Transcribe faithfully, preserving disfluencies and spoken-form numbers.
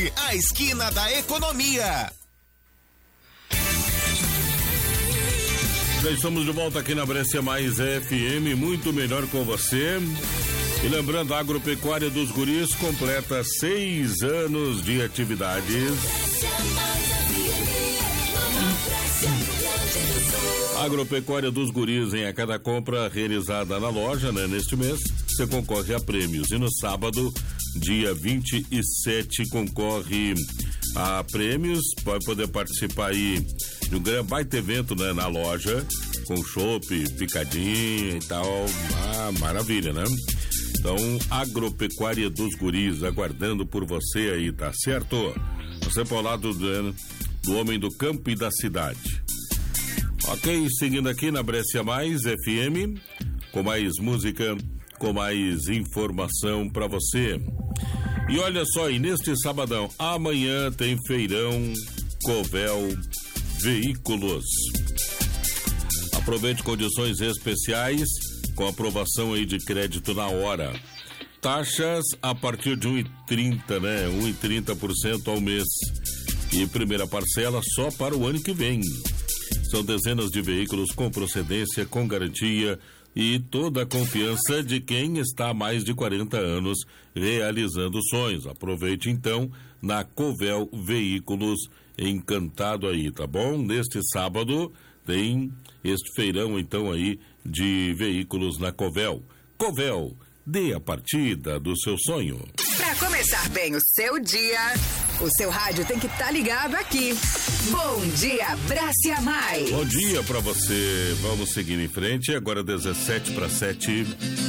A esquina da economia. Já estamos de volta aqui na Brescia Mais F M, muito melhor com você. E lembrando, a Agropecuária dos Guris completa seis anos de atividades. Agropecuária dos Guris, em a cada compra realizada na loja, né, neste mês, você concorre a prêmios. E no sábado, dia vinte e sete, concorre a prêmios. Pode poder participar aí de um grande baita evento, né, na loja, com chopp, picadinha e tal. Ah, maravilha, né? Então, Agropecuária dos Guris, aguardando por você aí, tá certo? Você para o lado do, do homem do campo e da cidade. Ok, seguindo aqui na Brescia Mais F M, com mais música, com mais informação para você. E olha só, e neste sabadão, amanhã tem feirão Covel Veículos. Aproveite condições especiais com aprovação aí de crédito na hora. Taxas a partir de um e trinta, né? um e trinta por cento ao mês. E primeira parcela só para o ano que vem. São dezenas de veículos com procedência, com garantia e toda a confiança de quem está há mais de quarenta anos realizando sonhos. Aproveite então na Covel Veículos, encantado aí, tá bom? Neste sábado tem este feirão então aí de veículos na Covel. Covel, dê a partida do seu sonho. Para começar bem o seu dia, o seu rádio tem que estar tá ligado aqui. Bom dia, Brescia Mais. Bom dia para você. Vamos seguir em frente. Agora dezessete para sete.